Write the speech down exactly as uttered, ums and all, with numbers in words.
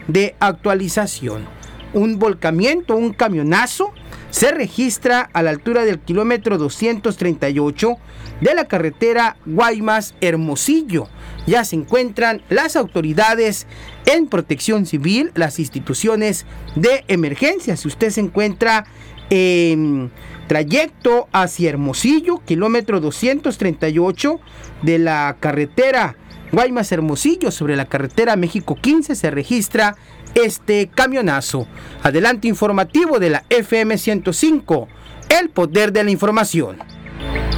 de actualización. Un volcamiento, un camionazo, se registra a la altura del kilómetro doscientos treinta y ocho de la carretera Guaymas-Hermosillo. Ya se encuentran las autoridades en protección civil, las instituciones de emergencia. Si usted se encuentra en trayecto hacia Hermosillo, kilómetro doscientos treinta y ocho de la carretera Guaymas-Hermosillo, sobre la carretera México quince, se registra este camionazo. Adelante informativo de la F M ciento cinco, el poder de la información.